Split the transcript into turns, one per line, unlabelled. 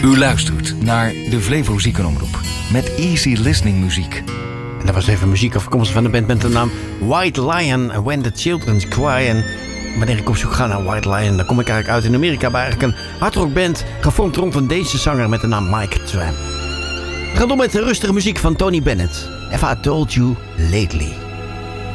U luistert naar de Flevo Ziekenomroep met easy listening muziek.
En dat was even muziek afkomstig van de band met de naam White Lion, When the Children Cry. En wanneer ik op zoek ga naar White Lion, dan kom ik eigenlijk uit in Amerika bij eigenlijk een hardrockband gevormd rond een Deense zanger met de naam Mike Tramp. We gaan door met de rustige muziek van Tony Bennett. Have I Told You Lately.